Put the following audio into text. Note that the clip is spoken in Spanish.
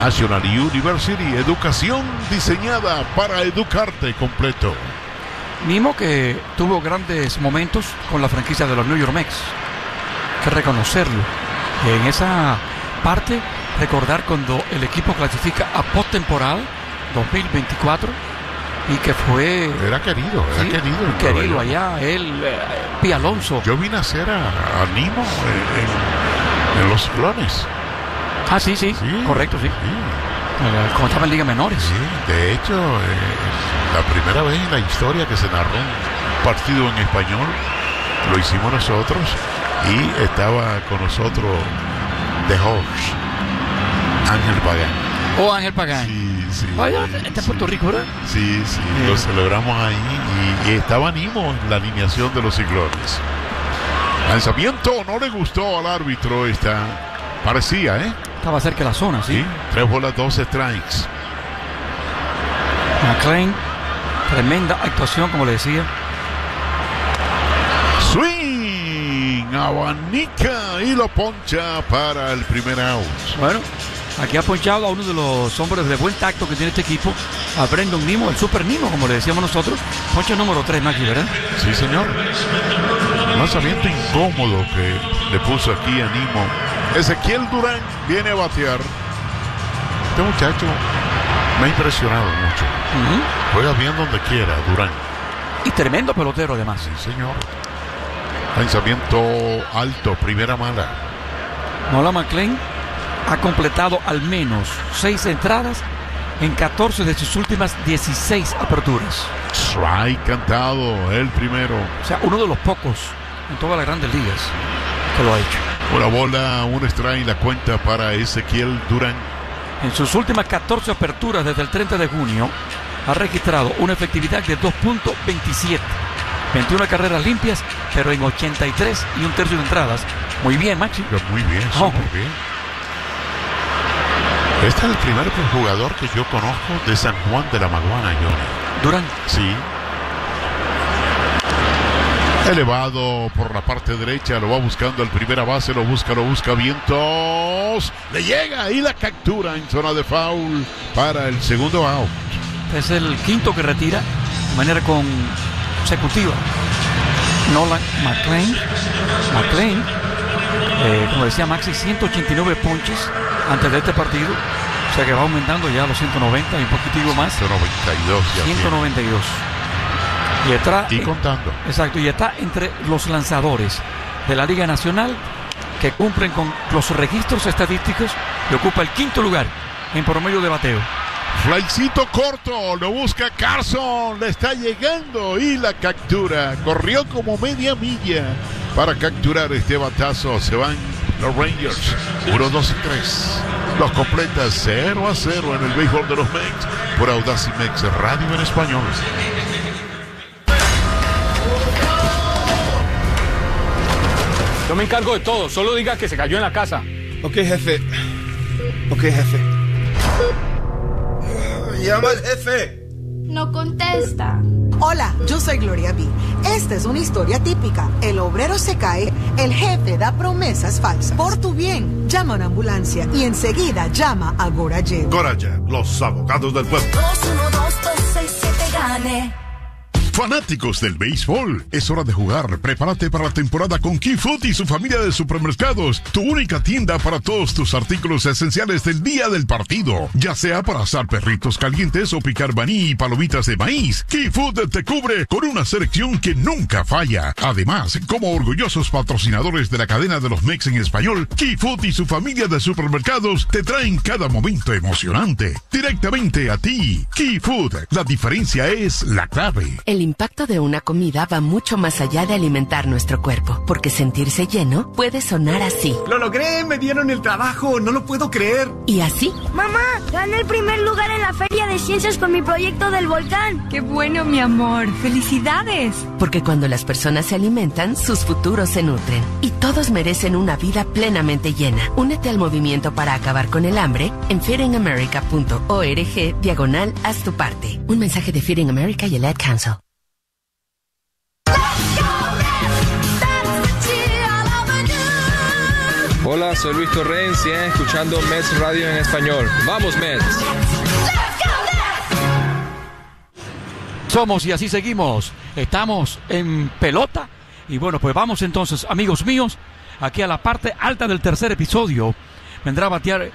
National University, educación diseñada para educarte completo. Nimo, que tuvo grandes momentos con la franquicia de los New York Mets, hay que reconocerlo. En esa parte, recordar cuando el equipo clasifica a postemporada 2024 y que fue... Era querido querido allá, Pi Alonso. Yo vi nacer a Nimo en los Clones. Ah, sí, correcto, sí. Como estaba en Liga Menores. Sí, de hecho, la primera vez en la historia que se narró un partido en español, lo hicimos nosotros y estaba con nosotros The Horse, Ángel Pagán. Ángel Pagán. Sí. Vaya, está en Puerto Rico, ¿verdad? Sí, lo celebramos ahí y estaba Nimo en la alineación de los Ciclones. Lanzamiento, no le gustó al árbitro parecía, Estaba cerca de la zona, sí. 3 bolas, 2 strikes. McLean, tremenda actuación, como le decía. Swing, abanica y lo poncha para el primer out. Bueno, aquí ha ponchado a uno de los hombres de buen tacto que tiene este equipo, a Brendan Nimo, el Super Nimo, como le decíamos nosotros. Poncha número 3, Maxi, ¿verdad? Sí, señor. Un lanzamiento incómodo que le puso aquí a Nimo. Ezequiel Durán viene a batear. Este muchacho me ha impresionado mucho. Juega bien donde quiera, Durán. Y tremendo pelotero, además. Sí, señor. Lanzamiento alto, primera mala. Nolan McLean ha completado al menos 6 entradas en 14 de sus últimas 16 aperturas. Strike cantado, el primero. O sea, uno de los pocos en todas las grandes ligas que lo ha hecho. Una bola, un strike, la cuenta para Ezequiel Durán. En sus últimas 14 aperturas desde el 30 de junio, ha registrado una efectividad de 2.27. 21 carreras limpias, pero en 83 y un tercio de entradas. Muy bien, Maxi. Muy bien, muy bien. Este es el primer jugador que yo conozco de San Juan de la Maguana, Johnny. Durán. Sí. Elevado por la parte derecha, lo va buscando el primera base, lo busca vientos, le llega y la captura en zona de foul para el segundo out. Es el quinto que retira de manera consecutiva Nolan McLean, como decía Maxi, 189 ponches antes de este partido, o sea que va aumentando ya a los 190 y un poquitivo más. 192 ya. 192. Y contando. Exacto, y está entre los lanzadores de la Liga Nacional que cumplen con los registros estadísticos y ocupa el quinto lugar en promedio de bateo. Flycito corto, lo busca Carson, le está llegando y la captura. Corrió como media milla para capturar este batazo. Se van los Rangers, 1, 2 y 3. Los completa 0-0 en el béisbol de los Mets por Audacy Mex Radio en español. Yo me encargo de todo, solo diga que se cayó en la casa. Ok, jefe. Llama al jefe. No contesta. Hola, yo soy Gloria B. Esta es una historia típica. El obrero se cae, el jefe da promesas falsas. Por tu bien, llama a una ambulancia y enseguida llama a Gorajeb. Gorajeb, los abogados del pueblo. 212-267 gane. Fanáticos del béisbol, es hora de jugar. Prepárate para la temporada con Key Food y su familia de supermercados, tu única tienda para todos tus artículos esenciales del día del partido, ya sea para asar perritos calientes o picar maní y palomitas de maíz. Key Food te cubre con una selección que nunca falla. Además, como orgullosos patrocinadores de la cadena de los Mex en español, Key Food y su familia de supermercados te traen cada momento emocionante directamente a ti. Key Food, la diferencia es la clave. El impacto de una comida va mucho más allá de alimentar nuestro cuerpo, porque sentirse lleno puede sonar así. ¡Lo logré! ¡Me dieron el trabajo! ¡No lo puedo creer! ¿Y así? ¡Mamá! ¡Gané el primer lugar en la Feria de Ciencias con mi proyecto del volcán! ¡Qué bueno, mi amor! ¡Felicidades! Porque cuando las personas se alimentan, sus futuros se nutren. Y todos merecen una vida plenamente llena. Únete al movimiento para acabar con el hambre en feedingamerica.org/haz tu parte. Un mensaje de Feeding America y el Ad Council. Hola, soy Luis Torrens y escuchando Mets Radio en español. ¡Vamos, Mets! Somos y así seguimos. Estamos en pelota. Y bueno, pues vamos entonces, amigos míos, aquí a la parte alta del tercer episodio. Vendrá a batear